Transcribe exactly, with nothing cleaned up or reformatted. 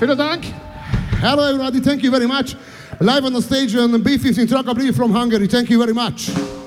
Vielen Dank. Hello everybody, thank you very much. Live on the stage on B fifteen Truck from Hungary. Thank you very much.